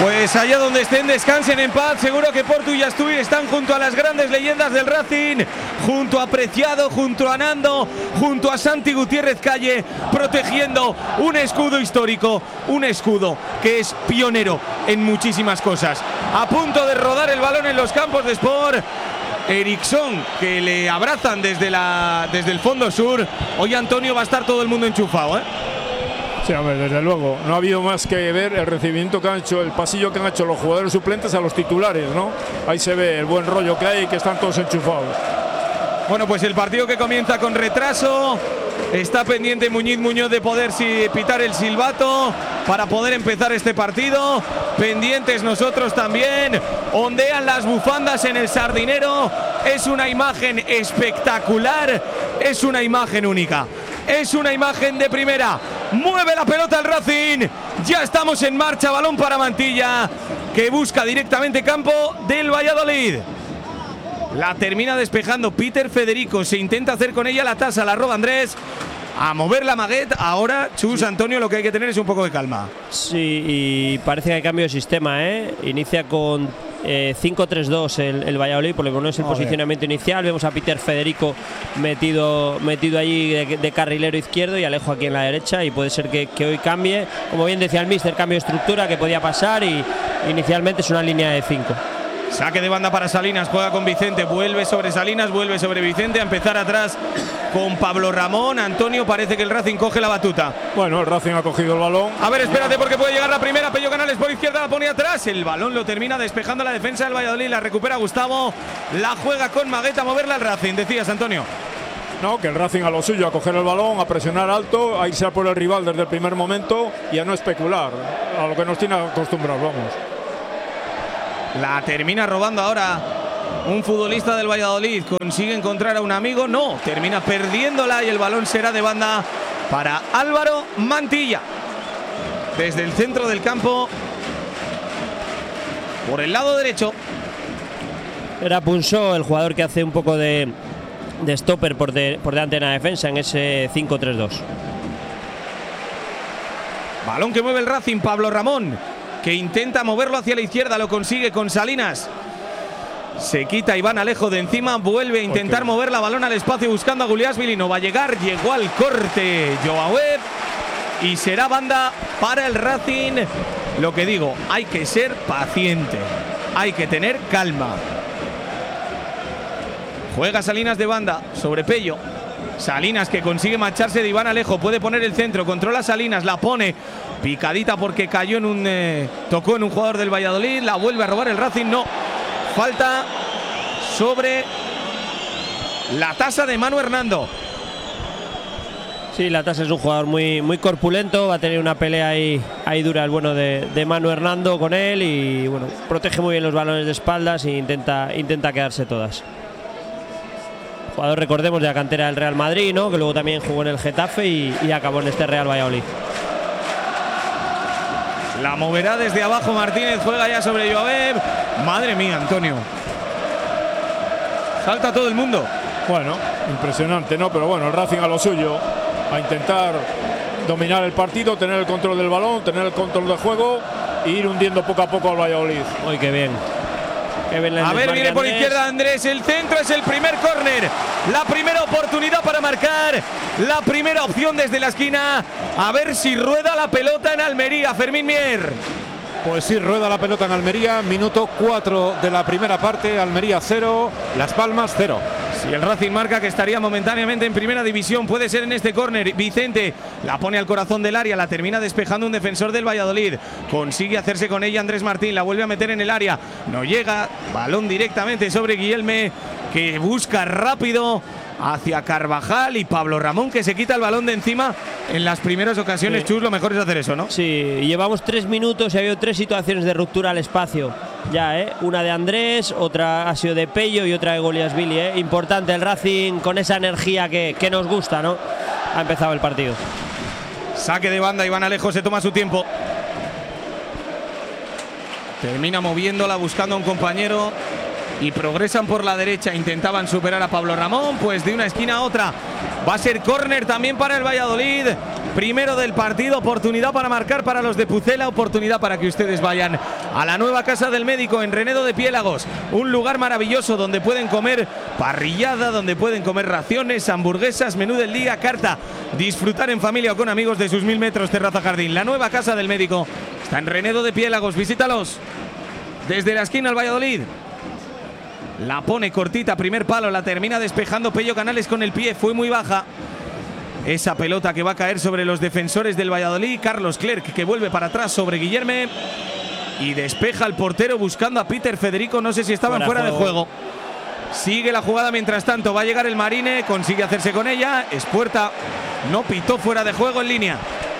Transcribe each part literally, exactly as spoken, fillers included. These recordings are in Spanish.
Pues allá donde estén, descansen en paz. Seguro que Portu y Asturi están junto a las grandes leyendas del Racing, junto a Preciado, junto a Nando, junto a Santi Gutiérrez Calle, protegiendo un escudo histórico, un escudo que es pionero en muchísimas cosas. A punto de rodar el balón en los campos de Sport. Ericsson, que le abrazan desde, la, desde el fondo sur. Hoy, Antonio, va a estar todo el mundo enchufado, ¿eh? Sí, hombre, desde luego. No ha habido más que ver el recibimiento que han hecho, el pasillo que han hecho los jugadores suplentes a los titulares, ¿no? Ahí se ve el buen rollo que hay y que están todos enchufados. Bueno, pues el partido que comienza con retraso. Está pendiente Muñiz Muñoz de poder si, pitar el silbato para poder empezar este partido. Pendientes nosotros también. Ondean las bufandas en el Sardinero. Es una imagen espectacular. Es una imagen única. Es una imagen de primera. Mueve la pelota el Racing. Ya estamos en marcha. Balón para Mantilla, que busca directamente campo del Valladolid. La termina despejando Peter Federico. Se intenta hacer con ella la tasa. La roba Andrés. A mover la Maguette. Ahora, Chus, sí. Antonio, lo que hay que tener es un poco de calma. Sí, y parece que hay cambio de sistema, ¿eh? Inicia con eh, cinco tres dos el, el Valladolid, por lo menos el posicionamiento inicial. Vemos a Peter Federico metido, metido allí de, de carrilero izquierdo y Alejo aquí en la derecha. Y puede ser que, que hoy cambie. Como bien decía el míster, cambio de estructura que podía pasar. Y inicialmente es una línea de cinco. Saque de banda para Salinas, juega con Vicente, vuelve sobre Salinas, vuelve sobre Vicente, a empezar atrás con Pablo Ramón. Antonio, parece que el Racing coge la batuta. Bueno, el Racing ha cogido el balón. A ver, espérate porque puede llegar la primera. Pello Canales por izquierda, la pone atrás. El balón lo termina despejando la defensa del Valladolid, la recupera Gustavo. La juega con Maguette a moverla al Racing, decías, Antonio. No, que el Racing a lo suyo, a coger el balón, a presionar alto, a irse a por el rival desde el primer momento y a no especular, a lo que nos tiene acostumbrados, vamos. La termina robando ahora un futbolista del Valladolid. Consigue encontrar a un amigo. No, termina perdiéndola y el balón será de banda para Álvaro Mantilla. Desde el centro del campo, por el lado derecho. Era Punso el jugador que hace un poco de, de stopper por, de, por delante de la defensa en ese cinco tres dos. Balón que mueve el Racing, Pablo Ramón, que intenta moverlo hacia la izquierda, lo consigue con Salinas. Se quita Iván Alejo de encima, vuelve a intentar okay. mover la balón al espacio buscando a Guliasvili, no va a llegar, llegó al corte Joao Webb y será banda para el Racing. Lo que digo, hay que ser paciente, hay que tener calma. Juega Salinas de banda sobre Pello. Salinas que consigue marcharse de Iván Alejo, puede poner el centro, controla Salinas, la pone picadita porque cayó en un eh, tocó en un jugador del Valladolid, la vuelve a robar el Racing, no, falta sobre la tasa de Manu Hernando. Sí, la tasa es un jugador muy, muy corpulento, va a tener una pelea ahí, ahí dura el bueno de, de Manu Hernando con él y bueno, protege muy bien los balones de espaldas e intenta, intenta quedarse todas. Jugador, recordemos, de la cantera del Real Madrid, ¿no? Que luego también jugó en el Getafe y, y acabó en este Real Valladolid. La moverá desde abajo Martínez, juega ya sobre Joabev. Madre mía, Antonio. Salta todo el mundo. Bueno, impresionante, ¿no? Pero bueno, el Racing a lo suyo, a intentar dominar el partido, tener el control del balón, tener el control del juego e ir hundiendo poco a poco al Valladolid. Uy, qué bien. A ver, viene por izquierda Andrés, el centro es el primer córner, la primera oportunidad para marcar, la primera opción desde la esquina, a ver si rueda la pelota en Almería, Fermín Mier. Pues sí, rueda la pelota en Almería, minuto cuatro de la primera parte, Almería cero, Las Palmas cero. Si el Racing marca que estaría momentáneamente en primera división, puede ser en este córner. Vicente la pone al corazón del área, la termina despejando un defensor del Valladolid. Consigue hacerse con ella Andrés Martín, la vuelve a meter en el área. No llega, balón directamente sobre Guillerme, que busca rápido hacia Carvajal y Pablo Ramón, que se quita el balón de encima en las primeras ocasiones. Sí. Chus, lo mejor es hacer eso, ¿no? Sí, llevamos tres minutos y ha habido tres situaciones de ruptura al espacio. Ya, ¿eh? Una de Andrés, otra ha sido de Pello y otra de Guliasvili, ¿eh? Importante el Racing con esa energía que, que nos gusta, ¿no? Ha empezado el partido. Saque de banda, Iván Alejo se toma su tiempo. Termina moviéndola, buscando a un compañero y progresan por la derecha, intentaban superar a Pablo Ramón, pues de una esquina a otra va a ser córner también para el Valladolid. Primero del partido, oportunidad para marcar para los de Pucela, oportunidad para que ustedes vayan a la nueva Casa del Médico en Renedo de Piélagos, un lugar maravilloso donde pueden comer parrillada, donde pueden comer raciones, hamburguesas, menú del día, carta, disfrutar en familia o con amigos de sus mil metros terraza jardín. La nueva Casa del Médico está en Renedo de Piélagos, visítalos. Desde la esquina al Valladolid, la pone cortita, primer palo, la termina despejando Pello Canales con el pie, fue muy baja esa pelota que va a caer sobre los defensores del Valladolid. Carlos Clerc, que vuelve para atrás sobre Guillerme y despeja el portero buscando a Peter Federico, no sé si estaban fuera, fuera de juego. Sigue la jugada mientras tanto, va a llegar el Marine, consigue hacerse con ella, es puerta, no pitó fuera de juego en línea.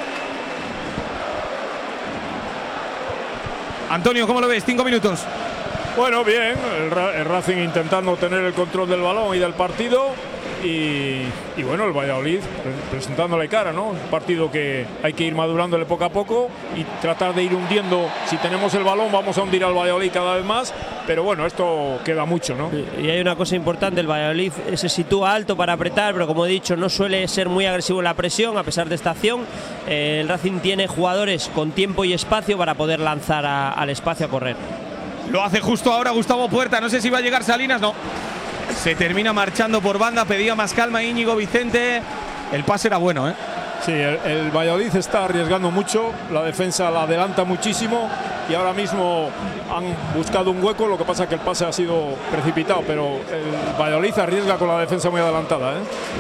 Antonio, ¿cómo lo ves? Cinco minutos. Bueno, bien, el, Ra el Racing intentando tener el control del balón y del partido. Y, y bueno, el Valladolid presentándole cara, ¿no? Un partido que hay que ir madurándole poco a poco y tratar de ir hundiendo. Si tenemos el balón, vamos a hundir al Valladolid cada vez más. Pero bueno, esto queda mucho, ¿no? Y hay una cosa importante, el Valladolid se sitúa alto para apretar, pero como he dicho, no suele ser muy agresivo en la presión, a pesar de esta acción. Eh, el Racing tiene jugadores con tiempo y espacio para poder lanzar a, al espacio a correr. Lo hace justo ahora Gustavo Puerta, no sé si va a llegar Salinas, no. Se termina marchando por banda, pedía más calma Íñigo Vicente. El pase era bueno, ¿eh? Sí, el, el Valladolid está arriesgando mucho, la defensa la adelanta muchísimo y ahora mismo han buscado un hueco, lo que pasa es que el pase ha sido precipitado, pero el Valladolid arriesga con la defensa muy adelantada, ¿eh?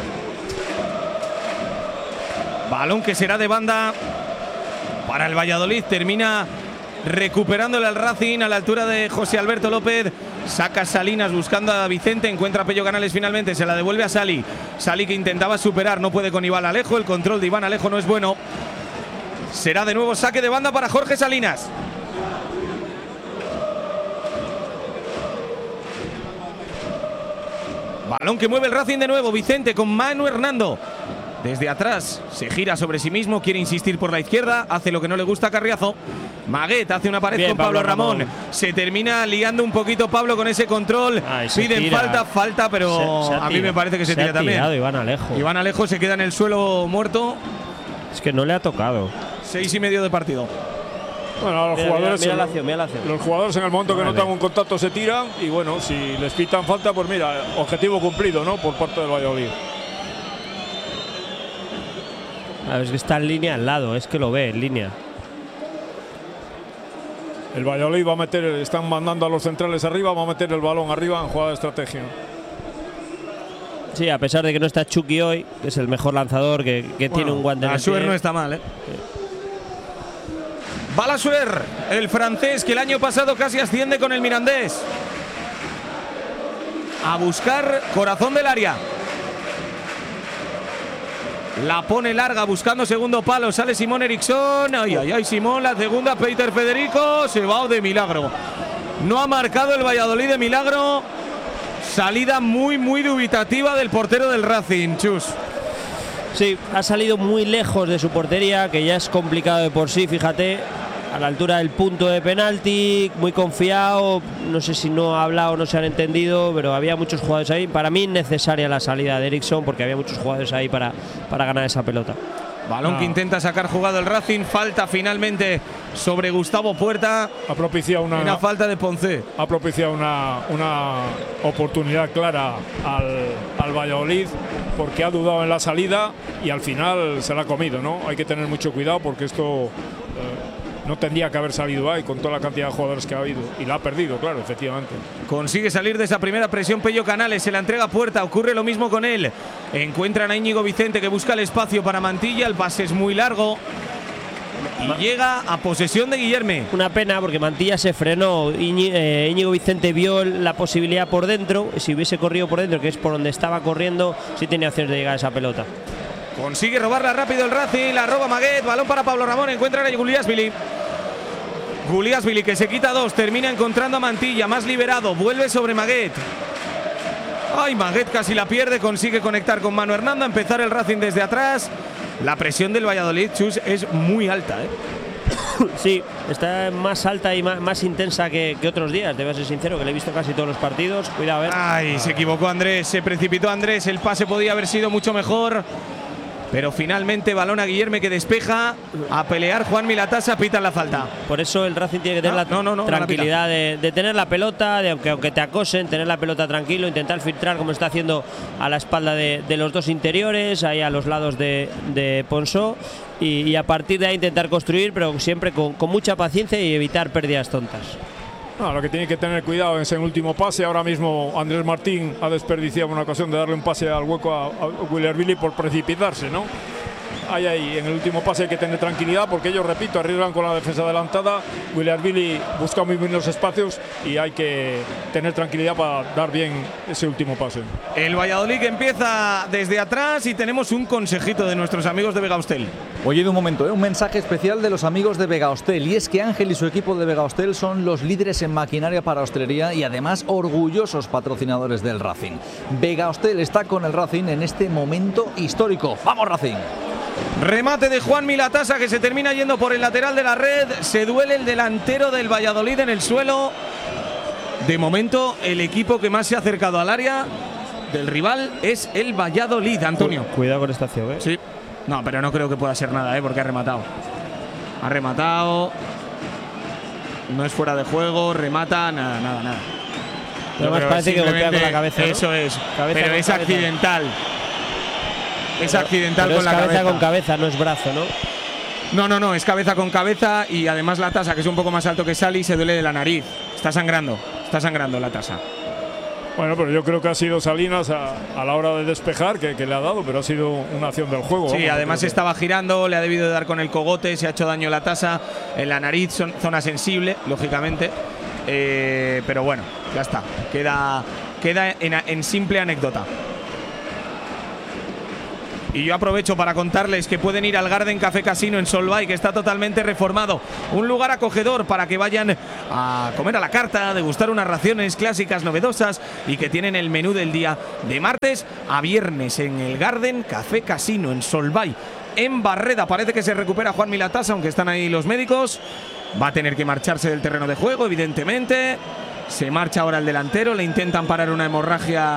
Balón que será de banda para el Valladolid, termina recuperándole al Racing a la altura de José Alberto López. Saca Salinas buscando a Vicente, encuentra a Pello Canales finalmente, se la devuelve a Sali. Sali que intentaba superar, no puede con Iván Alejo, el control de Iván Alejo no es bueno. Será de nuevo saque de banda para Jorge Salinas. Balón que mueve el Racing de nuevo, Vicente con Manu Hernando. Desde atrás se gira sobre sí mismo, quiere insistir por la izquierda, hace lo que no le gusta a Carriazo. Maguet hace una pared Bien, con Pablo, Pablo Ramón. Ramón. Se termina liando un poquito Pablo con ese control. Ay, Piden tira. falta, falta, pero se, se a mí me parece que se, se tira también. Iván Alejo. Iván Alejo se queda en el suelo muerto. Es que no le ha tocado. Seis y medio de partido. Bueno, los mira, jugadores, mira, mira la acción, mira la acción. los jugadores en el momento vale. que notan un contacto se tiran y bueno, si les pitan falta, pues mira, objetivo cumplido, ¿no? Por parte del Valladolid. A ver, es que está en línea al lado, es que lo ve en línea. El Valladolid va a meter, están mandando a los centrales arriba, va a meter el balón arriba en jugada de estrategia. Sí, a pesar de que no está Chucky hoy, que es el mejor lanzador, que, que bueno, tiene un guante. Balassuer no está mal, ¿eh? Balassuer, el francés que el año pasado casi asciende con el Mirandés. A buscar corazón del área. La pone larga buscando segundo palo. Sale Simón Eriksson. Ay, ay, ay, Simón. La segunda, Peter Federico. Se va de milagro. No ha marcado el Valladolid de milagro. Salida muy, muy dubitativa del portero del Racing, Chus. Sí, ha salido muy lejos de su portería, que ya es complicado de por sí, fíjate. A la altura del punto de penalti, muy confiado. No sé si no ha hablado o no se han entendido, pero había muchos jugadores ahí. Para mí innecesaria la salida de Eriksson, porque había muchos jugadores ahí para, para ganar esa pelota. Balón no. que intenta sacar jugado el Racing. Falta finalmente sobre Gustavo Puerta. Ha propiciado una, una falta de Ponce. Ha propiciado una, una oportunidad clara al, al Valladolid, porque ha dudado en la salida y al final se la ha comido, ¿no? Hay que tener mucho cuidado porque esto eh, no tendría que haber salido ahí con toda la cantidad de jugadores que ha habido. Y la ha perdido, claro, efectivamente. Consigue salir de esa primera presión Pello Canales, se la entrega a Puerta, ocurre lo mismo con él. Encuentran a Íñigo Vicente que busca el espacio para Mantilla, el pase es muy largo. Y llega a posesión de Guillerme. Una pena porque Mantilla se frenó. Iñi, eh, Íñigo Vicente vio la posibilidad por dentro. Si hubiese corrido por dentro, que es por donde estaba corriendo, sí tenía opciones de llegar a esa pelota. Consigue robarla rápido el Racing, la roba Maguet, balón para Pablo Ramón, encuentra a Guliasvili. Guliasvili que se quita dos, termina encontrando a Mantilla, más liberado, vuelve sobre Maguet. Ay, Maguet casi la pierde, consigue conectar con Manu Hernando, empezar el Racing desde atrás. La presión del Valladolid, Chus, es muy alta, ¿eh? Sí, está más alta y más, más intensa que, que otros días, debo ser sincero, que le he visto casi todos los partidos. Cuidado, a ver. Ay, se equivocó Andrés, se precipitó Andrés, el pase podía haber sido mucho mejor. Pero finalmente balón a Guillerme que despeja, a pelear Juan Milatasa, pita la falta. Por eso el Racing tiene que tener no, la no, no, tranquilidad de, de tener la pelota, de aunque, aunque te acosen, tener la pelota tranquilo, intentar filtrar como está haciendo a la espalda de, de los dos interiores, ahí a los lados de, de Ponsó, y, y a partir de ahí intentar construir, pero siempre con, con mucha paciencia y evitar pérdidas tontas. No, lo que tiene que tener cuidado es en el último pase. Ahora mismo Andrés Martín ha desperdiciado una ocasión de darle un pase al hueco a, a Williams por precipitarse, ¿no? Ahí, ahí, en el último pase hay que tener tranquilidad porque ellos, repito, arriesgan con la defensa adelantada. Williams busca muy bien los espacios y hay que tener tranquilidad para dar bien ese último pase. El Valladolid que empieza desde atrás y tenemos un consejito de nuestros amigos de Vega Hostel. Oye, de un momento, ¿eh? un mensaje especial de los amigos de Vega Hostel, y es que Ángel y su equipo de Vega Hostel son los líderes en maquinaria para hostelería y además orgullosos patrocinadores del Racing. Vega Hostel está con el Racing en este momento histórico. ¡Vamos, Racing! Remate de Juan Milatasa que se termina yendo por el lateral de la red. Se duele el delantero del Valladolid en el suelo. De momento, el equipo que más se ha acercado al área del rival es el Valladolid, Antonio. Cuidado con esta acción, ¿eh? Sí. No, pero no creo que pueda ser nada, ¿eh? Porque ha rematado. Ha rematado. No es fuera de juego, remata, nada, nada, nada. Pero más parece que golpea con la cabeza, ¿no? Eso es. Cabeza pero con es cabeza. accidental. Es Pero, accidental pero con es la cabeza cabeza. con cabeza, no es brazo, ¿no? No, no, no, es cabeza con cabeza y además la tasa, que es un poco más alto que Sali, se duele de la nariz. Está sangrando, está sangrando la tasa. Bueno, pero yo creo que ha sido Salinas a, a la hora de despejar que, que le ha dado, pero ha sido una acción del juego. Sí, vamos, además que... estaba girando, le ha debido de dar con el cogote, se ha hecho daño la tasa en la nariz, son, zona sensible, lógicamente. Eh, pero bueno, ya está, queda, queda en, en simple anécdota. Y yo aprovecho para contarles que pueden ir al Garden Café Casino en Solvay, que está totalmente reformado. Un lugar acogedor para que vayan a comer a la carta, a degustar unas raciones clásicas novedosas y que tienen el menú del día de martes a viernes en el Garden Café Casino en Solvay. En Barreda parece que se recupera Juan Milatasa, aunque están ahí los médicos. Va a tener que marcharse del terreno de juego, evidentemente. Se marcha ahora el delantero, le intentan parar una hemorragia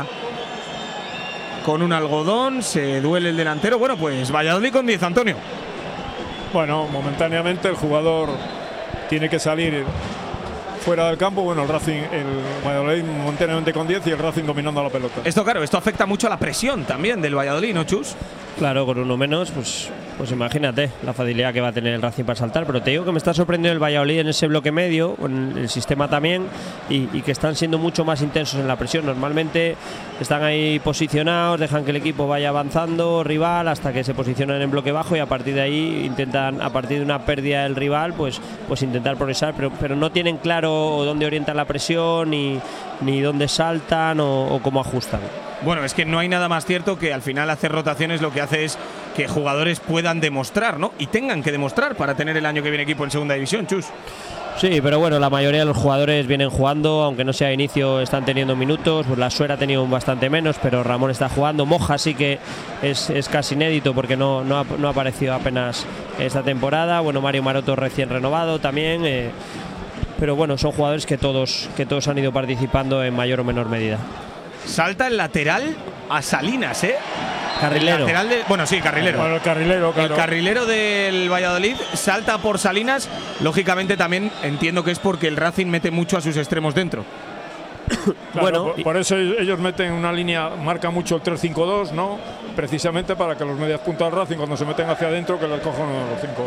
con un algodón, se duele el delantero. Bueno, pues Valladolid con diez, Antonio. Bueno, momentáneamente el jugador tiene que salir fuera del campo. Bueno, el Racing, el Valladolid momentáneamente con diez y el Racing dominando la pelota. Esto, claro, esto afecta mucho a la presión también del Valladolid, ¿no, Chus? Claro, con uno menos, pues, pues imagínate la facilidad que va a tener el Racing para saltar. Pero te digo que me está sorprendiendo el Valladolid en ese bloque medio, con el sistema también, y, y que están siendo mucho más intensos en la presión. Normalmente están ahí posicionados, dejan que el equipo vaya avanzando, rival, hasta que se posicionan en bloque bajo y a partir de ahí intentan, a partir de una pérdida del rival, pues, pues intentar progresar, pero, pero no tienen claro dónde orientan la presión, ni, ni dónde saltan o, o cómo ajustan. Bueno, es que no hay nada más cierto que al final hacer rotaciones lo que hace es que jugadores puedan demostrar, ¿no? Y tengan que demostrar para tener el año que viene equipo en segunda división, Chus. Sí, pero bueno, la mayoría de los jugadores vienen jugando, aunque no sea inicio, están teniendo minutos. Pues la Suera ha tenido bastante menos, pero Ramón está jugando. Moja sí que es, es casi inédito porque no, no, ha, no ha aparecido apenas esta temporada. Bueno, Mario Maroto recién renovado también. Eh, pero bueno, son jugadores que todos, que todos han ido participando en mayor o menor medida. Salta el lateral a Salinas, ¿eh? Carrilero. El lateral de, bueno, sí, carrilero. Bueno, el carrilero, claro. El carrilero del Valladolid salta por Salinas. Lógicamente también entiendo que es porque el Racing mete mucho a sus extremos dentro. Claro, bueno, por, por eso ellos meten una línea, marca mucho el tres cinco dos, ¿no? Precisamente para que los medias puntas del Racing, cuando se meten hacia adentro, que les cojan uno de los cinco.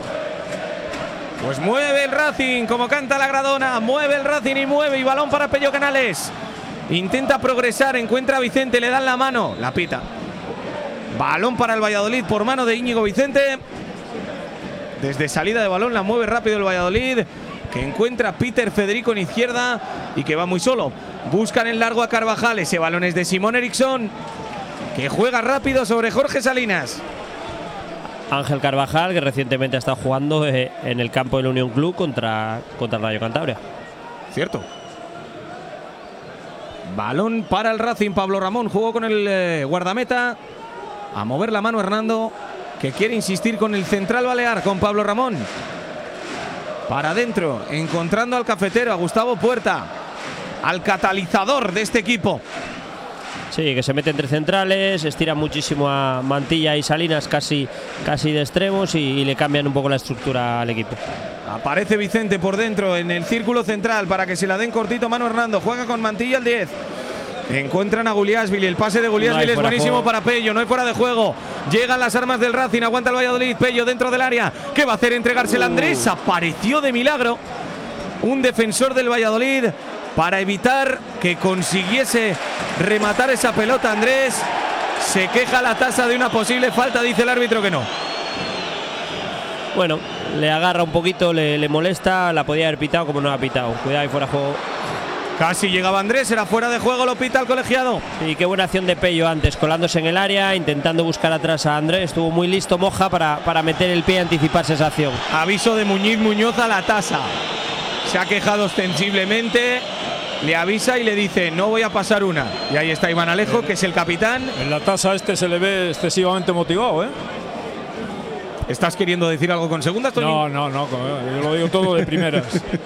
Pues mueve el Racing, como canta la Gradona. Mueve el Racing y mueve. Y balón para Pello Canales. Intenta progresar, encuentra a Vicente, le dan la mano, la pita. Balón para el Valladolid por mano de Íñigo Vicente. Desde salida de balón la mueve rápido el Valladolid, que encuentra a Peter Federico en izquierda y que va muy solo. Buscan en largo a Carvajal, ese balón es de Simón Eriksson, que juega rápido sobre Jorge Salinas. Ángel Carvajal, que recientemente ha estado jugando eh, en el campo del Unión Club contra, contra el Rayo Cantabria. Cierto. Balón para el Racing, Pablo Ramón jugó con el eh, guardameta. A mover la mano Hernando, que quiere insistir con el central balear, con Pablo Ramón. para adentro, encontrando al cafetero, a Gustavo Puerta, al catalizador de este equipo. Sí, que se mete entre centrales, estira muchísimo a Mantilla y Salinas casi, casi de extremos y, y le cambian un poco la estructura al equipo. Aparece Vicente por dentro en el círculo central para que se la den cortito Manu Hernando. Juega con Mantilla el diez. Encuentran a Guliásvili. El pase de Guliásvili no es buenísimo para Pello. No hay fuera de juego. Llegan las armas del Racing. Aguanta el Valladolid. Pello dentro del área. ¿Qué va a hacer? Entregársela a Andrés. Apareció de milagro un defensor del Valladolid para evitar que consiguiese rematar esa pelota. Andrés se queja la tasa de una posible falta. Dice el árbitro que no. Bueno, le agarra un poquito, le, le molesta. La podía haber pitado como no ha pitado. Cuidado y fuera de juego. Casi llegaba Andrés, era fuera de juego, lo pita el colegiado. Y qué buena acción de Pello antes, colándose en el área, intentando buscar atrás a Andrés. Estuvo muy listo Moja para, para meter el pie y anticiparse esa acción. Aviso de Muñiz Muñoz a la tasa. Se ha quejado ostensiblemente, le avisa y le dice no voy a pasar una. Y ahí está Iván Alejo, que es el capitán. En la tasa este se le ve excesivamente motivado, ¿eh? ¿Estás queriendo decir algo con segundas, Tony? No, no, no, yo lo digo todo de primeras.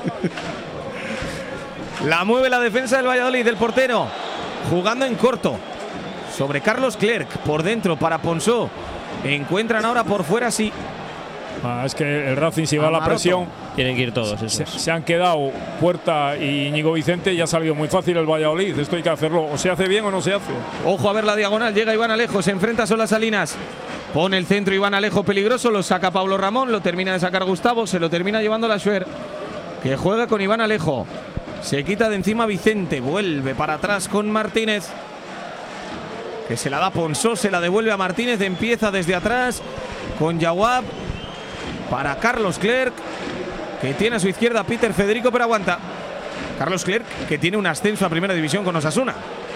La mueve la defensa del Valladolid, del portero, jugando en corto sobre Carlos Clerc, por dentro para Ponsó. Encuentran ahora por fuera, sí. Ah, es que el Racing, si va a la presión, tienen que ir todos. Se, se han quedado Puerta y Íñigo Vicente y ha salido muy fácil el Valladolid. Esto hay que hacerlo, o se hace bien o no se hace. Ojo a ver la diagonal, llega Iván Alejo, se enfrenta a Sola Salinas. Pone el centro Iván Alejo peligroso, lo saca Pablo Ramón, lo termina de sacar Gustavo, se lo termina llevando la Schwer, que juega con Iván Alejo. Se quita de encima Vicente, vuelve para atrás con Martínez, que se la da Ponsó, se la devuelve a Martínez, empieza desde atrás con Jawab para Carlos Clerc, que tiene a su izquierda a Peter Federico, pero aguanta. Carlos Clerc, que tiene un ascenso a Primera División con Osasuna,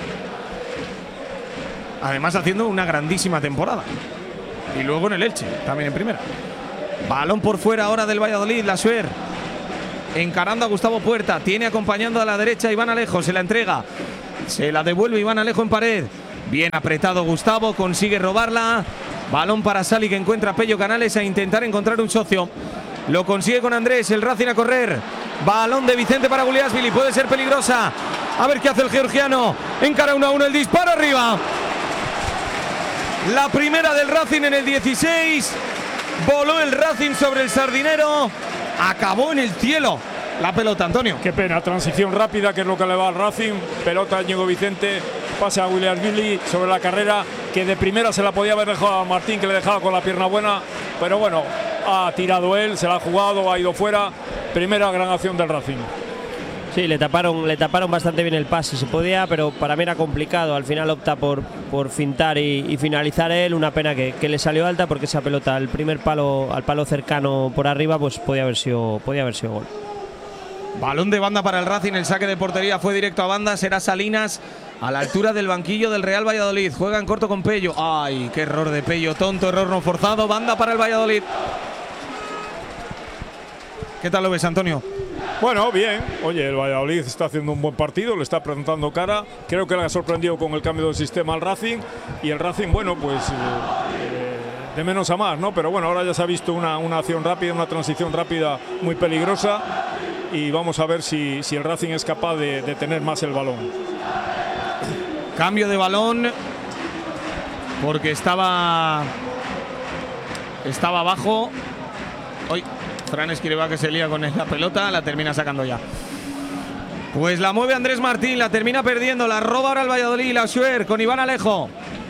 además haciendo una grandísima temporada, y luego en el Elche, también en Primera. Balón por fuera ahora del Valladolid, la Schwer encarando a Gustavo Puerta, tiene acompañando a la derecha a Iván Alejo, se la entrega, se la devuelve Iván Alejo en pared, bien apretado Gustavo, consigue robarla, balón para Sali, que encuentra a Pello Canales a intentar encontrar un socio, lo consigue con Andrés, el Racing a correr, balón de Vicente para Guliásvili, puede ser peligrosa, a ver qué hace el georgiano, encara uno a uno, el disparo arriba, la primera del Racing en el dieciséis, voló el Racing sobre el Sardinero. Acabó en el cielo la pelota, Antonio. Qué pena, transición rápida, que es lo que le va al Racing. Pelota a Íñigo Vicente, pase a Guliásvili sobre la carrera, que de primera se la podía haber dejado a Martín, que le dejaba con la pierna buena. Pero bueno, ha tirado él, se la ha jugado, ha ido fuera. Primera gran acción del Racing. Sí, le taparon, le taparon bastante bien el pase, se podía, pero para mí era complicado. Al final opta por, por fintar y, y finalizar él. Una pena que, que le salió alta, porque esa pelota al primer palo, al palo cercano por arriba, pues podía haber sido, podía haber sido gol. Balón de banda para el Racing, el saque de portería fue directo a banda, será Salinas a la altura del banquillo del Real Valladolid. Juega en corto con Pello. Ay, qué error de Pello, tonto, error no forzado. Banda para el Valladolid. ¿Qué tal lo ves, Antonio? Bueno, bien. Oye, el Valladolid está haciendo un buen partido, le está presentando cara. Creo que le ha sorprendido con el cambio del sistema al Racing. Y el Racing, bueno, pues eh, de menos a más, ¿no? Pero bueno, ahora ya se ha visto una, una acción rápida, una transición rápida muy peligrosa. Y vamos a ver si, si el Racing es capaz de, de tener más el balón. Cambio de balón, porque estaba estaba abajo. Hoy Fran Escribá, que se lía con la pelota, la termina sacando ya. Pues la mueve Andrés Martín, la termina perdiendo, la roba ahora el Valladolid, la Schwer con Iván Alejo.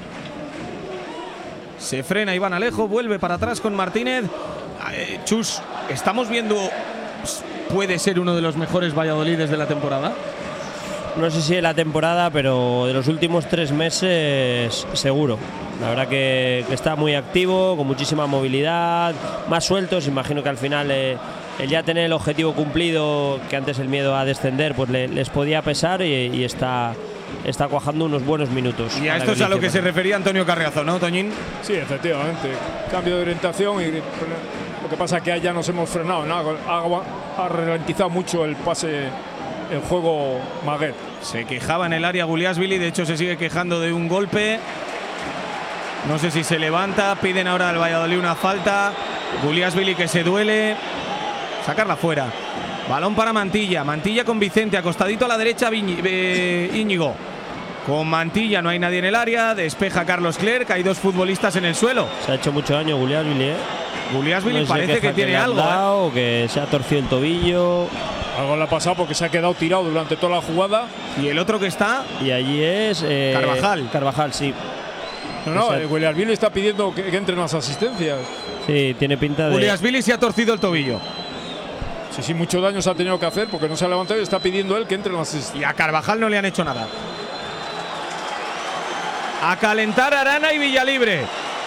Se frena Iván Alejo, vuelve para atrás con Martínez. Eh, Chus, estamos viendo, puede ser uno de los mejores Valladolides de la temporada. No sé si de la temporada, pero de los últimos tres meses seguro. La verdad que, que está muy activo, con muchísima movilidad, más sueltos. Imagino que al final eh, el ya tener el objetivo cumplido, que antes el miedo a descender, pues le, les podía pesar y, y está, está cuajando unos buenos minutos. Y a esto es a lo que se refería Antonio Carriazo, ¿no, Toñín? Sí, efectivamente. Cambio de orientación y lo que pasa es que allá nos hemos frenado, ¿no? ha, ha ralentizado mucho el pase, el juego Maguet. Se quejaba en el área Guliásvili, de hecho se sigue quejando de un golpe. No sé si se levanta, piden ahora al Valladolid una falta. Guliásvili, que se duele. sacarla fuera. Balón para Mantilla, Mantilla con Vicente, acostadito a la derecha Viñ eh, Íñigo. Con Mantilla no hay nadie en el área, despeja Carlos Clerc, hay dos futbolistas en el suelo. Se ha hecho mucho daño Guliasvili, ¿eh? Guliasvili No sé parece qué que que tiene le han algo. dado, ¿eh? o que se ha torcido el tobillo. Algo le ha pasado porque se ha quedado tirado durante toda la jugada. Y el otro que está, Y allí es. Eh, Carvajal. Carvajal, sí. No, no, O sea, eh, Guliasvili está pidiendo que, que entren las asistencias. Sí, tiene pinta de. Guliasvili se ha torcido el tobillo. Sí, sí, mucho daño se ha tenido que hacer porque no se ha levantado y está pidiendo él que entren las asistencias. Y a Carvajal no le han hecho nada. A calentar Arana y Villalibre.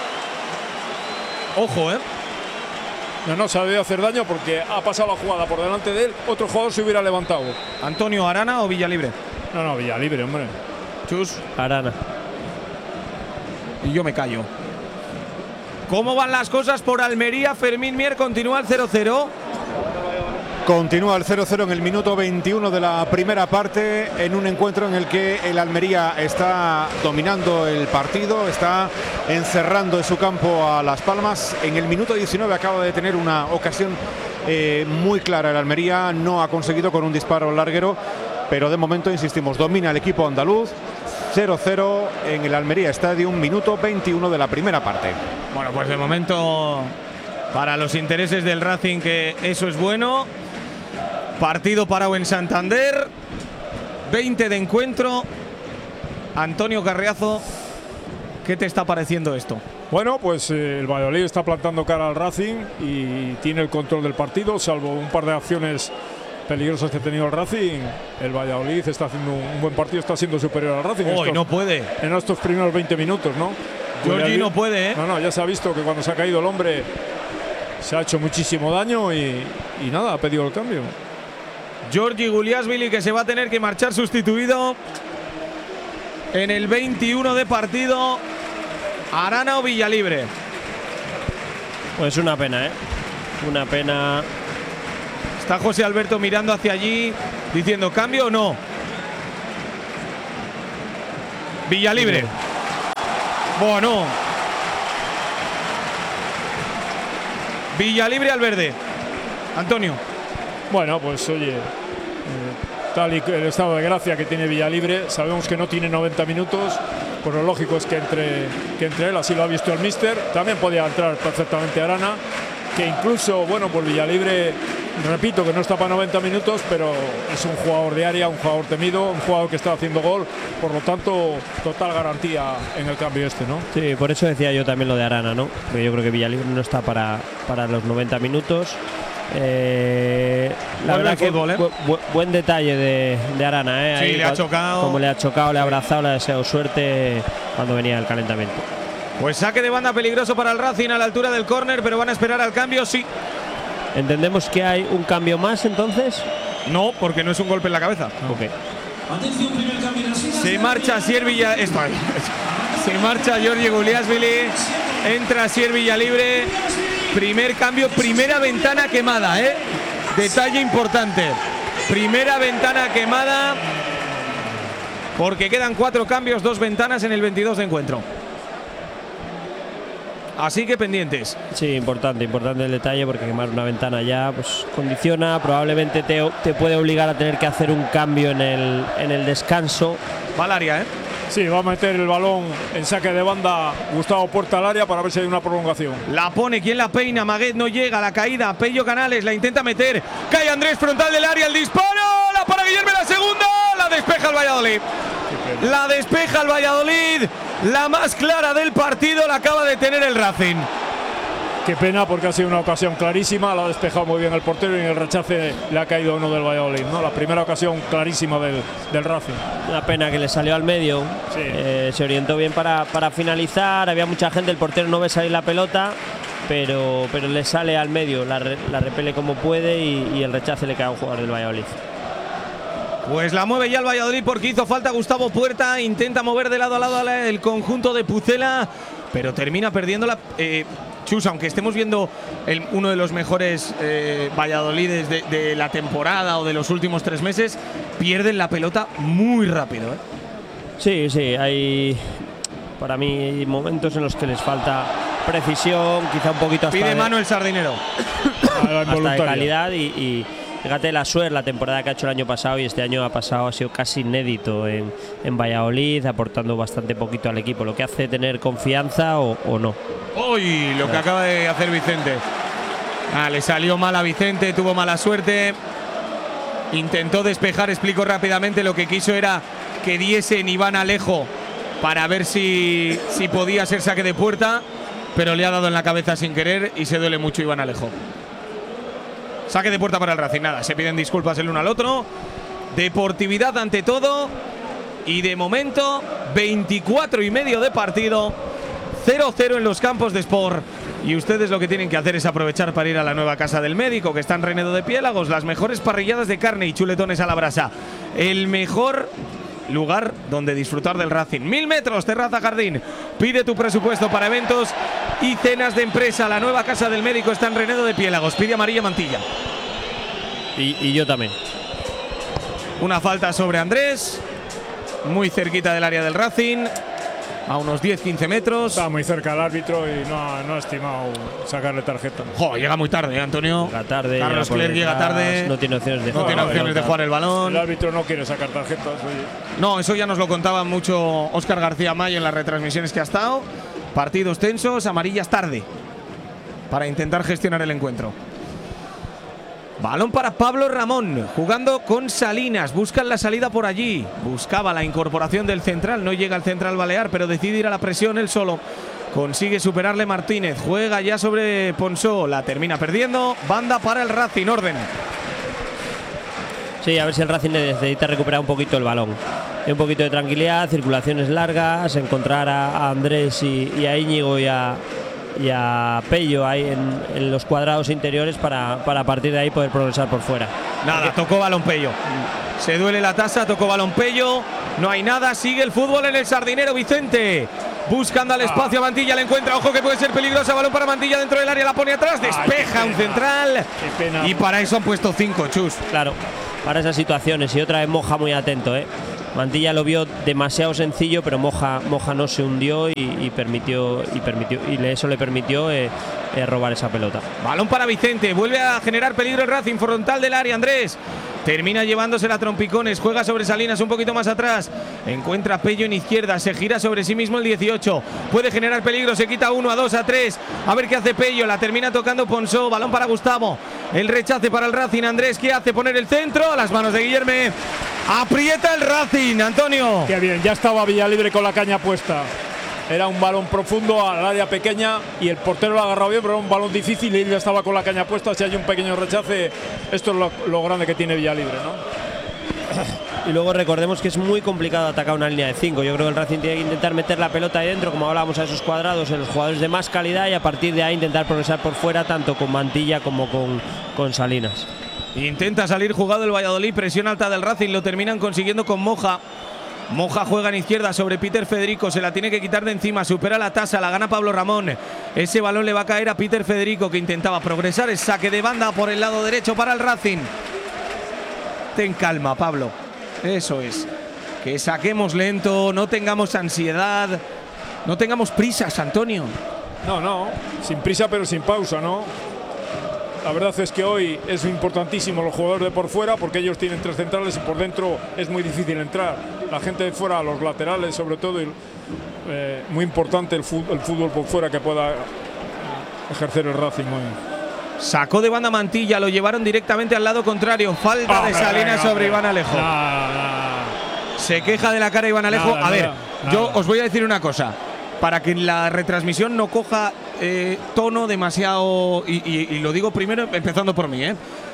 Ojo, ¿eh? No, no, se ha debido hacer daño porque ha pasado la jugada por delante de él. Otro jugador se hubiera levantado. Antonio, Arana o Villalibre. No, no, Villalibre, hombre. Chus. Arana. Y yo me callo. ¿Cómo van las cosas por Almería? Fermín Mier, continúa el cero cero. Continúa el cero cero en el minuto veintiuno de la primera parte, en un encuentro en el que el Almería está dominando el partido, está encerrando en su campo a Las Palmas. En el minuto diecinueve acaba de tener una ocasión eh, muy clara el Almería, no ha conseguido con un disparo larguero, pero de momento, insistimos, domina el equipo andaluz. cero cero en el Almería Stadium, minuto veintiuno de la primera parte. Bueno, pues de momento, para los intereses del Racing, que eso es bueno. Partido parado en Santander, veinte de encuentro. Antonio Carriazo, ¿qué te está pareciendo esto? Bueno, pues eh, el Valladolid está plantando cara al Racing y tiene el control del partido, salvo un par de acciones peligrosas que ha tenido el Racing. El Valladolid está haciendo un buen partido, está siendo superior al Racing. Hoy estos, no puede. En estos primeros veinte minutos, ¿no? Giorgi no puede, ¿eh? No, no, ya se ha visto que cuando se ha caído el hombre se ha hecho muchísimo daño y, y nada, ha pedido el cambio. Giorgi Guliasvili, que se va a tener que marchar sustituido en el veintiuno de partido. Arana o Villalibre. Pues una pena, ¿eh? Una pena. Está José Alberto mirando hacia allí, diciendo cambio o no. Villalibre. Bueno. Villalibre al verde. Antonio. Bueno, pues oye, eh, tal y el estado de gracia que tiene Villalibre, sabemos que no tiene noventa minutos, pues lo lógico es que entre, que entre él, así lo ha visto el míster. También podía entrar perfectamente Arana, que incluso, bueno, pues Villalibre, repito que no está para noventa minutos, pero es un jugador de área, un jugador temido, un jugador que está haciendo gol, por lo tanto, total garantía en el cambio este, ¿no? Sí, por eso decía yo también lo de Arana, ¿no? Porque yo creo que Villalibre no está para, para los noventa minutos. Eh, la Vuelve verdad el que fútbol, ¿eh? bu bu buen detalle de, de Arana, ¿eh? Sí, Ahí le ha cual- chocado. Como le ha chocado, le ha abrazado, le ha deseado suerte cuando venía el calentamiento. Pues saque de banda peligroso para el Racing a la altura del córner, pero van a esperar al cambio, sí. ¿Entendemos que hay un cambio más entonces? No, porque no es un golpe en la cabeza. Ok. Se marcha Asier Villa. Esto ahí. Se marcha Giorgi Guliasvili. Entra Asier Villalibre. Primer cambio, primera ventana quemada, ¿eh? Detalle importante. Primera ventana quemada. Porque quedan cuatro cambios, dos ventanas en el veintidós de encuentro. Así que pendientes. Sí, importante, importante el detalle porque quemar una ventana ya pues condiciona, probablemente te, te puede obligar a tener que hacer un cambio en el, en el descanso. Va al área, ¿eh? Sí, va a meter el balón en saque de banda Gustavo Puerta al área para ver si hay una prolongación. La pone, ¿quién la peina? Maguet no llega, la caída, Pello Canales la intenta meter, cae Andrés frontal del área, el disparo, la para Guillermo, la segunda, la despeja el Valladolid. La despeja el Valladolid, la más clara del partido la acaba de tener el Racing. Qué pena porque ha sido una ocasión clarísima, la ha despejado muy bien el portero y en el rechace le ha caído uno del Valladolid, ¿no? La primera ocasión clarísima del, del Racing. Una pena que le salió al medio. Sí. Eh, se orientó bien para, para finalizar. Había mucha gente, el portero no ve salir la pelota, pero, pero le sale al medio, la, re, la repele como puede y, y el rechace le cae a un jugador del Valladolid. Pues la mueve ya el Valladolid porque hizo falta Gustavo Puerta, intenta mover de lado a lado el conjunto de Pucela, pero termina perdiéndola. Eh, Chus, aunque estemos viendo el, uno de los mejores eh, Valladolides de, de la temporada o de los últimos tres meses, pierden la pelota muy rápido, ¿eh? Sí, sí, hay para mí momentos en los que les falta precisión, quizá un poquito hasta Pide de, mano el Sardinero. hasta de calidad y, y fíjate la suerte, la temporada que ha hecho el año pasado y este año ha pasado, ha sido casi inédito en, en Valladolid, aportando bastante poquito al equipo, lo que hace tener confianza o, o no. Uy, lo que acaba de hacer Vicente. Ah, le salió mal a Vicente, tuvo mala suerte. Intentó despejar, explico rápidamente, lo que quiso era que diesen Iván Alejo para ver si, si podía ser saque de puerta, pero le ha dado en la cabeza sin querer y se duele mucho Iván Alejo. Saque de puerta para el Racing, nada, se piden disculpas el uno al otro. Deportividad ante todo y de momento veinticuatro y medio de partido, cero cero en los campos de Sport. Y ustedes lo que tienen que hacer es aprovechar para ir a la nueva casa del médico, que está en Renedo de Piélagos, las mejores parrilladas de carne y chuletones a la brasa. El mejor lugar donde disfrutar del Racing. Mil metros, terraza, jardín. Pide tu presupuesto para eventos y cenas de empresa. La nueva casa del médico está en Renedo de Piélagos. Pide amarilla mantilla. Y, y yo también. Una falta sobre Andrés, muy cerquita del área del Racing, a unos diez quince metros. Está muy cerca el árbitro y no ha, no ha estimado sacarle tarjeta. Jo, llega muy tarde, ¿eh, Antonio? Llega tarde. Carlos Clerc llega tarde. No tiene opciones de, no jugar, tiene opciones de jugar el balón. El árbitro no quiere sacar tarjetas. Oye. No, eso ya nos lo contaba mucho Óscar García May en las retransmisiones que ha estado. Partidos tensos, amarillas tarde, para intentar gestionar el encuentro. Balón para Pablo Ramón, jugando con Salinas, buscan la salida por allí, buscaba la incorporación del central, no llega el central balear, pero decide ir a la presión él solo, consigue superarle Martínez, juega ya sobre Ponsó, la termina perdiendo, banda para el Racing, orden. Sí, a ver si el Racing necesita recuperar un poquito el balón, un poquito de tranquilidad, circulaciones largas, encontrar a Andrés y, y a Íñigo y a... y a Pello ahí en, en los cuadrados interiores para, para partir de ahí poder progresar por fuera. Nada, tocó balón Pello. Se duele la tasa, tocó balón Pello. No hay nada, sigue el fútbol en el Sardinero, Vicente. Buscando al espacio a Mantilla, le encuentra, ojo que puede ser peligrosa, balón para Mantilla dentro del área, la pone atrás, despeja un central. Y para eso han puesto cinco, Chus. Claro, para esas situaciones. Y otra vez Moja muy atento, ¿eh? Mantilla lo vio demasiado sencillo, pero Moja, Moja no se hundió y, y permitió y permitió y eso le permitió eh, eh, robar esa pelota. Balón para Vicente, vuelve a generar peligro el Racing, frontal del área, Andrés. Termina llevándose la trompicones, juega sobre Salinas un poquito más atrás. Encuentra a Pello en izquierda, se gira sobre sí mismo el dieciocho. Puede generar peligro, se quita uno, a dos, a tres. A ver qué hace Pello, la termina tocando Ponsó. Balón para Gustavo. El rechace para el Racing, Andrés, ¿qué hace? Poner el centro a las manos de Guillerme. Aprieta el Racing, Antonio. Qué bien, ya estaba Villalibre con la caña puesta. Era un balón profundo al área pequeña y el portero lo ha agarrado bien, pero era un balón difícil y él ya estaba con la caña puesta. Si hay un pequeño rechace, esto es lo, lo grande que tiene Villalibre, ¿no? Y luego recordemos que es muy complicado atacar una línea de cinco. Yo creo que el Racing tiene que intentar meter la pelota ahí dentro, como hablábamos, a esos cuadrados, en los jugadores de más calidad, y a partir de ahí intentar progresar por fuera, tanto con Mantilla como con, con Salinas. Intenta salir jugado el Valladolid, presión alta del Racing, lo terminan consiguiendo con Moja. Moja juega en izquierda sobre Peter Federico, se la tiene que quitar de encima, supera la tasa, la gana Pablo Ramón. Ese balón le va a caer a Peter Federico, que intentaba progresar, es saque de banda por el lado derecho para el Racing. Ten calma, Pablo, eso es, que saquemos lento, no tengamos ansiedad, no tengamos prisas, Antonio. No, no, sin prisa pero sin pausa, ¿no? La verdad es que hoy es importantísimo los jugadores de por fuera, porque ellos tienen tres centrales y por dentro es muy difícil entrar. La gente de fuera, los laterales sobre todo, y, eh, muy importante el fútbol, el fútbol por fuera que pueda ejercer el Racing hoy. Sacó de banda Mantilla, lo llevaron directamente al lado contrario. Falta oh, de Salinas sobre Iván Alejo. Nah, nah. Se queja de la cara Iván Alejo. Nada, a ver, nada, yo nada. os voy a decir una cosa. Para que la retransmisión no coja eh, tono demasiado. Y, y, y lo digo primero, empezando por mí, ¿eh?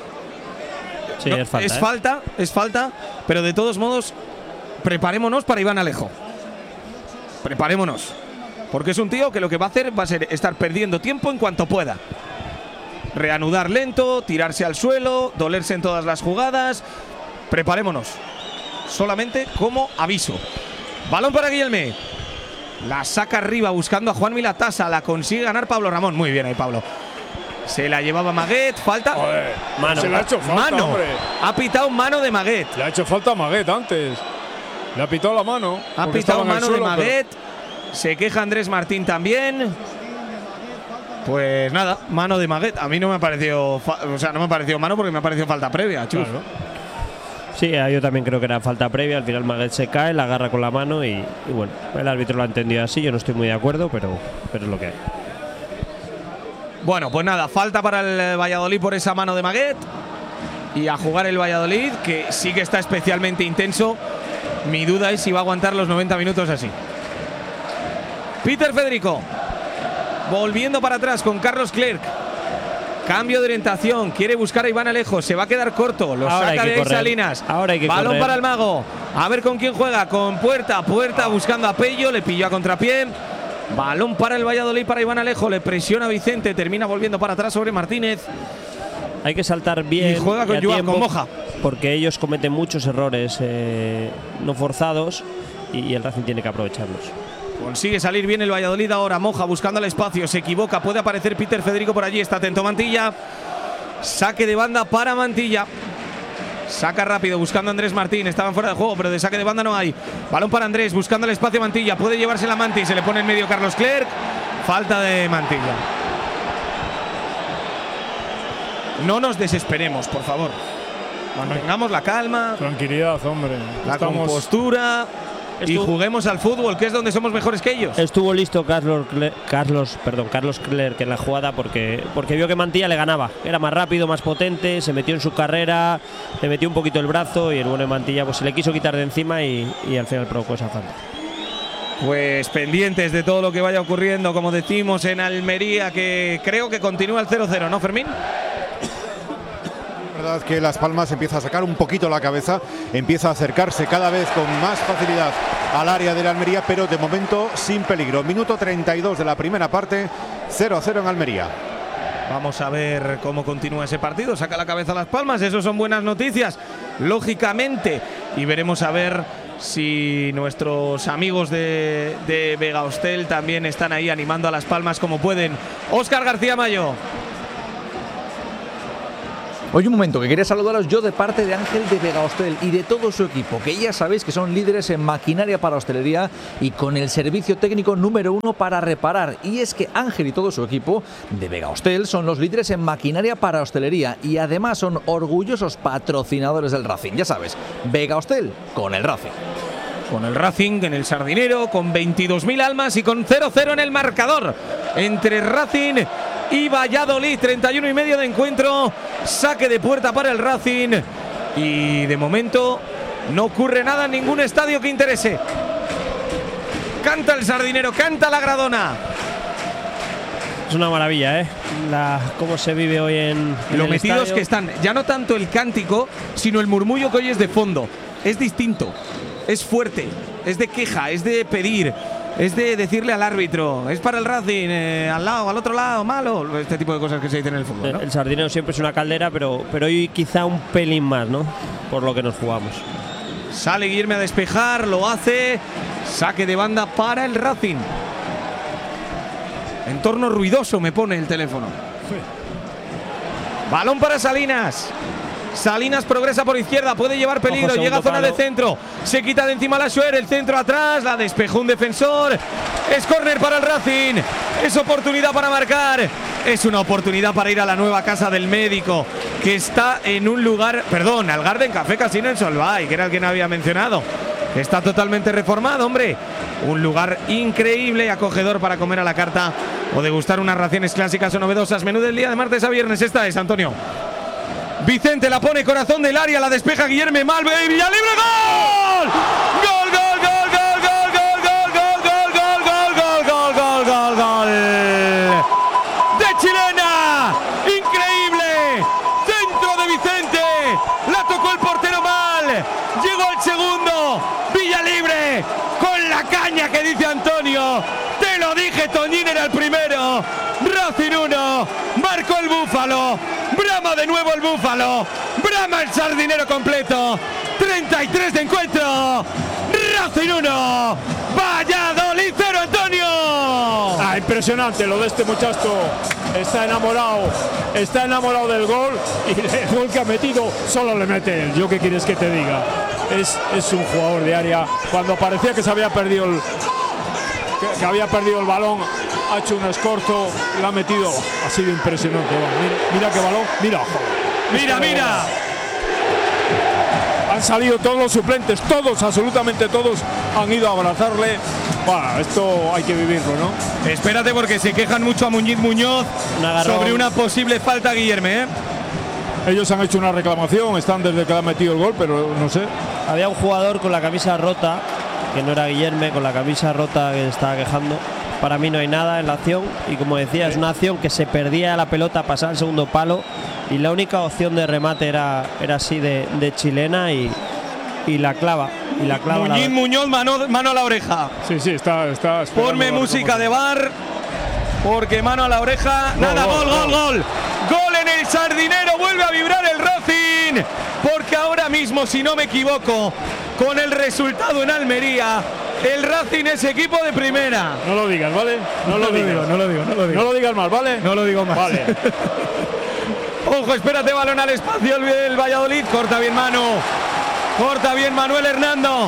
Sí, No, es falta. es ¿eh? falta, es falta, pero de todos modos, preparémonos para Iván Alejo. Preparémonos. Porque es un tío que lo que va a hacer va a ser estar perdiendo tiempo en cuanto pueda. Reanudar lento, tirarse al suelo, dolerse en todas las jugadas. Preparémonos. Solamente como aviso. Balón para Guillerme. La saca arriba buscando a Juan Milatasa. La consigue ganar Pablo Ramón. Muy bien ahí, Pablo. Se la llevaba Maguet. Falta. Joder, Mano. se le ha hecho falta, Mano. hombre. Ha pitado mano de Maguet. Le ha hecho falta a Maguet antes. Le ha pitado la mano. Ha porque pitado estaba en el mano de suelo, Maguet. Se queja Andrés Martín también. Pues nada, mano de Maguet. A mí no me ha parecido, o sea, no me ha parecido mano porque me ha parecido falta previa, chus. Claro. Sí, yo también creo que era falta previa. Al final Maguet se cae, la agarra con la mano y, y bueno, el árbitro lo ha entendido así. Yo no estoy muy de acuerdo, pero, pero es lo que hay. Bueno, pues nada, falta para el Valladolid por esa mano de Maguet. Y a jugar el Valladolid, que sí que está especialmente intenso. Mi duda es si va a aguantar los noventa minutos así. Peter Federico, volviendo para atrás con Carlos Clerc. Cambio de orientación, quiere buscar a Iván Alejo, se va a quedar corto, lo Ahora saca de ahí correr. Salinas. Ahora hay que Balón correr. para el mago, a ver con quién juega, con Puerta, Puerta buscando a Pello, le pilló a contrapié. Balón para el Valladolid, para Iván Alejo, le presiona Vicente, termina volviendo para atrás sobre Martínez. Hay que saltar bien. Y juega con a Joan, tiempo, con Moja. Porque ellos cometen muchos errores eh, no forzados y, y el Racing tiene que aprovecharlos. Consigue salir bien el Valladolid ahora. Moja buscando el espacio, se equivoca, puede aparecer Peter Federico por allí, está atento Mantilla. Saque de banda para Mantilla. Saca rápido buscando a Andrés Martín, estaban fuera de juego, pero de saque de banda no hay. Balón para Andrés, buscando el espacio Mantilla, puede llevarse la Manti, se le pone en medio Carlos Clerc. Falta de Mantilla. No nos desesperemos, por favor. Mantengamos la calma, Tranquilidad, hombre. la Estamos, compostura y Estu- juguemos al fútbol, que es donde somos mejores que ellos. Estuvo listo Carlos Cle- Carlos, perdón, Carlos Clerc en la jugada porque, porque vio que Mantilla le ganaba. Era más rápido, más potente, se metió en su carrera, le metió un poquito el brazo y el bueno de Mantilla pues se le quiso quitar de encima y, y al final provocó esa falta. Pues pendientes de todo lo que vaya ocurriendo, como decimos, en Almería, que creo que continúa el cero cero, ¿no, Fermín? La verdad que Las Palmas empieza a sacar un poquito la cabeza, empieza a acercarse cada vez con más facilidad al área de la Almería, pero de momento sin peligro. Minuto treinta y dos de la primera parte, cero a cero en Almería. Vamos a ver cómo continúa ese partido. Saca la cabeza Las Palmas, eso son buenas noticias, lógicamente. Y veremos a ver si nuestros amigos de, de Vega Hostel también están ahí animando a Las Palmas como pueden. Óscar García Mayo. Oye, un momento, que quería saludaros yo de parte de Ángel de Vega Hostel y de todo su equipo, que ya sabéis que son líderes en maquinaria para hostelería y con el servicio técnico número uno para reparar. Y es que Ángel y todo su equipo de Vega Hostel son los líderes en maquinaria para hostelería y además son orgullosos patrocinadores del Racing. Ya sabes, Vega Hostel con el Racing. Con el Racing en el Sardinero, con veintidós mil almas y con cero cero en el marcador entre Racing y Valladolid. treinta y uno y medio de encuentro, saque de puerta para el Racing y de momento no ocurre nada en ningún estadio que interese. Canta el Sardinero, canta la Gradona. Es una maravilla, ¿eh? La, cómo se vive hoy en, en Lo el metidos estadio. que están, ya no tanto el cántico, sino el murmullo que oyes de fondo. Es distinto, es fuerte, es de queja, es de pedir, es de decirle al árbitro, es para el Racing, eh, al lado, al otro lado, malo. Este tipo de cosas que se dicen en el fútbol, ¿no? El Sardinero siempre es una caldera, pero, pero hoy quizá un pelín más, ¿no? Por lo que nos jugamos. Sale Guillermo a despejar, lo hace. Saque de banda para el Racing. Entorno ruidoso me pone el teléfono. Balón para Salinas. Salinas progresa por izquierda, puede llevar peligro, Ojo, llega a zona palo. de centro, se quita de encima la Suer, el centro atrás, la despejó un defensor, es córner para el Racing, es oportunidad para marcar, es una oportunidad para ir a la nueva casa del médico, que está en un lugar, perdón, al Garden Café Casino en Solvay, que era el que no había mencionado, está totalmente reformado, hombre, un lugar increíble y acogedor para comer a la carta o degustar unas raciones clásicas o novedosas. Menú del día de martes a viernes, esta es, Antonio. Vicente la pone, corazón del área, la despeja Guillermo Malve y Villalibre, ¡gol! ¡Gol, gol, gol, gol, gol, gol, gol, gol, gol, gol, gol, gol, gol, gol! ¡De chilena! ¡Increíble! ¡Centro de Vicente! La tocó el portero mal, llegó el segundo, Villalibre con la caña que dice Antonio. Te lo dije, Toñín era el primero. Racing uno, marcó el Búfalo, brama de nuevo el Búfalo, brama el Sardinero completo, treinta y tres de encuentro, Racing uno, Valladolid cero, Antonio. Ah, impresionante lo de este muchacho, está enamorado, está enamorado del gol y el gol que ha metido solo le mete él. ¿Yo qué quieres que te diga? Es, es un jugador de área, cuando parecía que se había perdido el, que, que había perdido el balón, ha hecho un escorzo, la ha metido, ha sido impresionante. Va, mira, mira qué balón, mira, joder, Mira, este mira. balón. Han salido todos los suplentes, todos, absolutamente todos han ido a abrazarle. Bueno, esto hay que vivirlo, ¿no? Espérate porque se quejan mucho a Muñiz Muñoz Un agarrón. sobre una posible falta, Guillermo, ¿eh? Ellos han hecho una reclamación, están desde que han metido el gol, pero no sé. Había un jugador con la camisa rota, que no era Guillermo, con la camisa rota que estaba quejando. Para mí no hay nada en la acción y como decía, es una acción que se perdía la pelota, pasaba el segundo palo y la única opción de remate era, era así de, de chilena y, y la clava. Y la clava Muñiz la, Muñoz, mano, mano a la oreja. Sí, sí, está. está esperando Ponme la música de bar, porque mano a la oreja. Gol, Nada, gol, gol, gol, gol. gol. Gol en el Sardinero, vuelve a vibrar el Racing. Porque ahora mismo, si no me equivoco, con el resultado en Almería, el Racing es equipo de primera. No lo digas, ¿vale? No, lo digas. digo, no lo digo, no lo digo. No lo digas más, ¿vale? No lo digo más. Vale. Ojo, espérate, balón al espacio, el, el Valladolid. Corta bien Manu. Corta bien Manuel Hernando.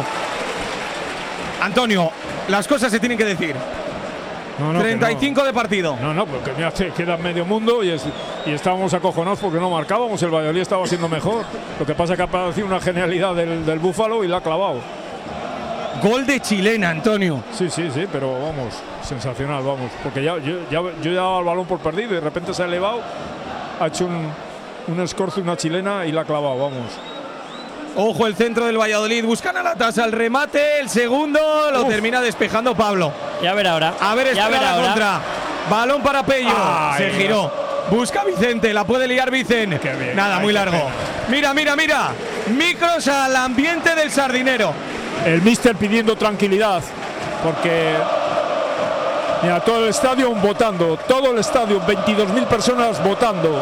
Antonio, las cosas se tienen que decir. No, no, que treinta y cinco de partido. No, no, porque mira, te queda medio mundo y, es, y estábamos acojonados porque no marcábamos. El Valladolid estaba siendo mejor. Lo que pasa es que ha aparecido una genialidad del, del Búfalo y la ha clavado. Gol de chilena, Antonio. Sí, sí, sí, pero vamos, sensacional, vamos. Porque ya, yo, ya, yo ya daba el balón por perdido y de repente se ha elevado, ha hecho un, un escorzo, una chilena y la ha clavado, vamos. Ojo, el centro del Valladolid. Buscan a la tasa el remate. El segundo lo Uf. termina despejando Pablo. Ya ver ahora. A ver, ya espera ver la ahora. contra. Balón para Pello. Ay, Se giró. Busca Vicente. La puede liar Vicente. Qué bien. Nada, Ay, muy qué largo. pena. Mira, mira, mira. Micros al ambiente del Sardinero. El míster pidiendo tranquilidad, porque mira, todo el estadio votando, todo el estadio, veintidós mil personas votando.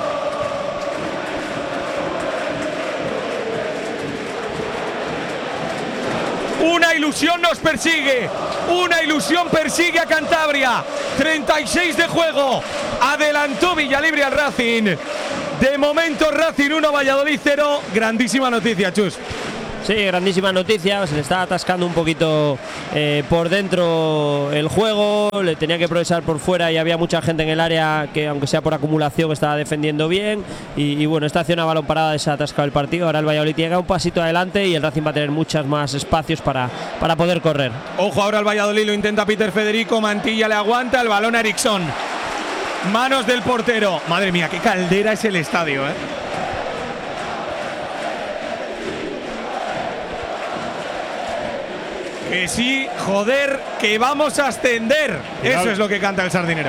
Una ilusión nos persigue. Una ilusión persigue a Cantabria. treinta y seis de juego. Adelantó Villalibre al Racing. De momento Racing uno, Valladolid cero. Grandísima noticia, Chus. Sí, grandísima noticia. Se le estaba atascando un poquito eh, por dentro el juego. Le tenía que progresar por fuera y había mucha gente en el área que, aunque sea por acumulación, estaba defendiendo bien. Y, y bueno, esta acción a balón parada se ha atascado el partido. Ahora el Valladolid tiene un pasito adelante y el Racing va a tener muchos más espacios para, para poder correr. Ojo, ahora el Valladolid lo intenta Peter Federico. Mantilla le aguanta. El balón a Eriksson. Manos del portero. Madre mía, qué caldera es el estadio, ¿eh? Que sí, joder, que vamos a ascender. Cuidado. Eso es lo que canta el Sardinero.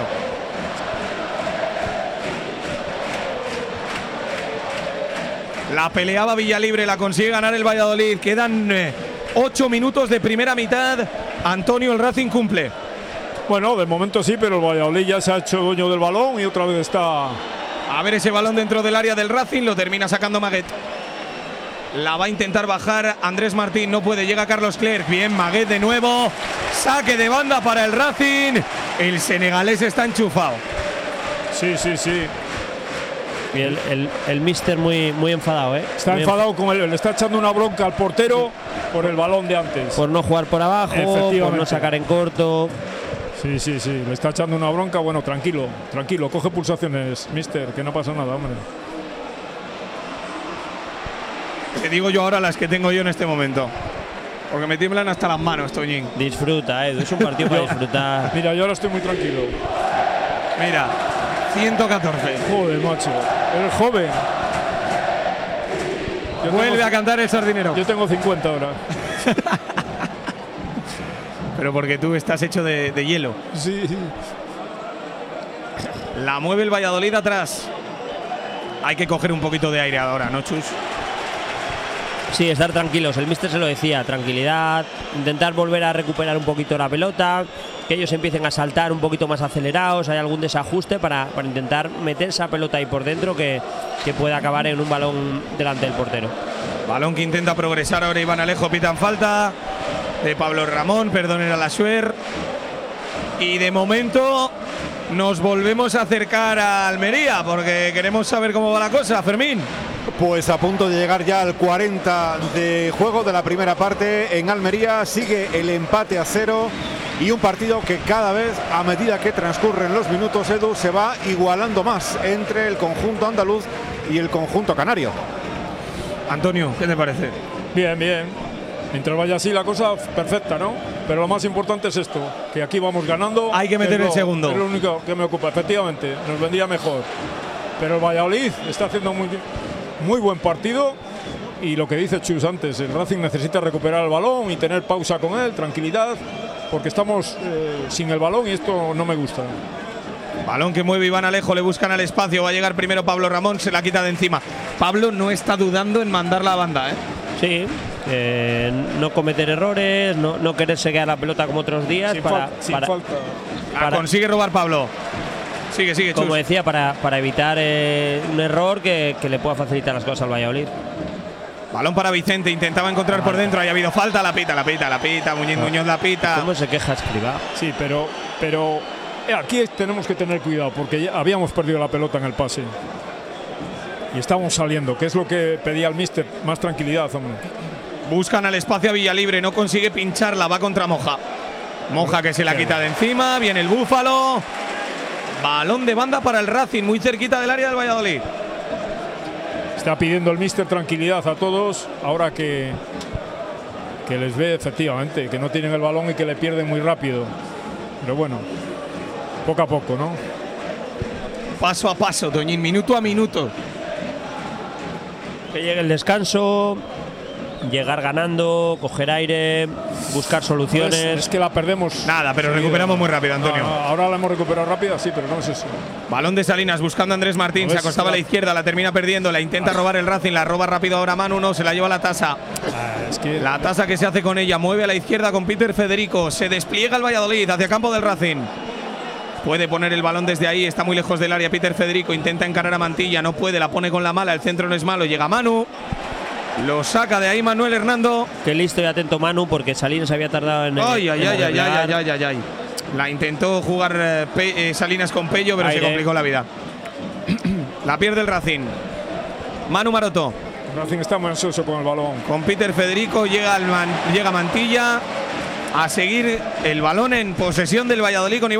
La peleaba Villalibre, la consigue ganar el Valladolid. Quedan eh, ocho minutos de primera mitad. Antonio, el Racing cumple. Bueno, de momento sí, pero el Valladolid ya se ha hecho dueño del balón y otra vez está. A ver ese balón dentro del área del Racing, lo termina sacando Maguet. La va a intentar bajar Andrés Martín, no puede, llega Carlos Clerc. Bien, Maguet de nuevo. Saque de banda para el Racing. El senegalés está enchufado. Sí, sí, sí. Y el, el, el míster muy, muy enfadado, ¿eh? Está Muy enfadado con él, le está echando una bronca al portero por el balón de antes. Por no jugar por abajo, por Efectivamente. no sacar en corto. Sí, sí, sí, le está echando una bronca. Bueno, tranquilo, tranquilo, coge pulsaciones, mister, que no pasa nada, hombre. Te digo yo ahora las que tengo yo en este momento. Porque me tiemblan hasta las manos, Toñín. Disfruta, Edu, es un partido para disfrutar. Mira, yo ahora estoy muy tranquilo. Mira, ciento catorce. Joder, macho, eres joven. Yo Vuelve tengo, a cantar el Sardinero. Yo tengo cincuenta ahora. Pero porque tú estás hecho de, de hielo. Sí, sí. La mueve el Valladolid atrás. Hay que coger un poquito de aire ahora, ¿no, Chus? Sí, estar tranquilos. El míster se lo decía, tranquilidad, intentar volver a recuperar un poquito la pelota, que ellos empiecen a saltar un poquito más acelerados, hay algún desajuste para, para intentar meter esa pelota ahí por dentro que, que pueda acabar en un balón delante del portero. Balón que intenta progresar ahora Iván Alejo, pitan falta de Pablo Ramón, perdonen a la Suer. Y de momento nos volvemos a acercar a Almería porque queremos saber cómo va la cosa, Fermín. Pues a punto de llegar ya al cuarenta de juego de la primera parte en Almería. Sigue el empate a cero y un partido que cada vez, a medida que transcurren los minutos, Edu, se va igualando más entre el conjunto andaluz y el conjunto canario. Antonio, ¿qué te parece? Bien, bien. Mientras vaya así la cosa, perfecta, ¿no? Pero lo más importante es esto, que aquí vamos ganando. Hay que meter es lo, el segundo. Es lo único que me ocupa, efectivamente, nos vendría mejor. Pero el Valladolid está haciendo muy, muy buen partido y lo que dice Chus antes, el Racing necesita recuperar el balón y tener pausa con él, tranquilidad, porque estamos eh, sin el balón y esto no me gusta. Balón que mueve Iván Alejo, le buscan al espacio, va a llegar primero Pablo Ramón, se la quita de encima. Pablo no está dudando en mandar la banda, ¿eh? Sí, eh, no cometer errores, no, no quererse quedar la pelota como otros días. Sin, para, fal sin para, falta. Ah, consigue robar Pablo. Sigue, sigue, Chus. Como decía, para, para evitar eh, un error que, que le pueda facilitar las cosas al Valladolid. Balón para Vicente, intentaba encontrar por dentro, haya habido falta, la pita, la pita, la pita, Muñiz Muñoz la pita. ¿Cómo se queja Escribá? Sí, pero, pero aquí tenemos que tener cuidado porque ya habíamos perdido la pelota en el pase. Y estamos saliendo, que es lo que pedía el míster, más tranquilidad, hombre. Buscan al espacio a Villalibre, no consigue pincharla, va contra Moja. Moja que se la quita de encima, viene el Búfalo. Balón de banda para el Racing, muy cerquita del área del Valladolid. Está pidiendo el míster tranquilidad a todos, ahora que, que les ve efectivamente, que no tienen el balón y que le pierden muy rápido. Pero bueno, poco a poco, ¿no? Paso a paso, Toñín, minuto a minuto. Que llegue el descanso, llegar ganando, coger aire, buscar soluciones. Es, es que la perdemos. Nada, pero recuperamos muy rápido, Antonio. No, no, ahora la hemos recuperado rápida, sí, pero no es eso. Balón de Salinas buscando a Andrés Martín, se acostaba a la izquierda, la termina perdiendo, la intenta robar el Racing, la roba rápido ahora Manu, no, se la lleva la tasa. Ah, es que La tasa que se hace con ella, mueve a la izquierda con Peter Federico, se despliega el Valladolid hacia campo del Racing. Puede poner el balón desde ahí, está muy lejos del área Peter Federico, intenta encarar a Mantilla, no puede, la pone con la mala, el centro no es malo, llega Manu. Lo saca de ahí Manuel Hernando. Qué listo y atento Manu, porque Salinas había tardado en. Ay, ay, en ay, ay, doblar. ay, ay, ay, ay. La intentó jugar eh, Pe- eh, Salinas con Pello, pero Aire. se complicó la vida. La pierde el Racing. Manu Maroto. el Racing está muy ansioso con el balón. Con Peter Federico llega, al Man- llega Mantilla a seguir el balón en posesión del Valladolid con Iván.